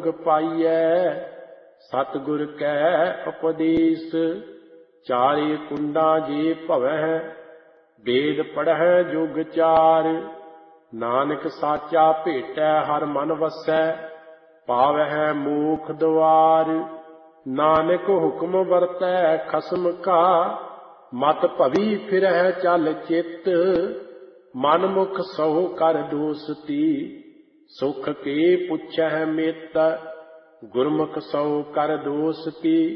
जोग पाइयै। सतगुर कै उपदेश चारे कुंडा जे भवै। वेद पढ़ै जुग चार नानक साचा भेटै हर मन वसै। पावै मोख द्वार नानक हुक्म वरतै खसम का। मत भवी फिरह चल चित मन मुख सहो कर दोस्ती। सुख के पुछै मित गुरमुख सौ कर दोस्ती।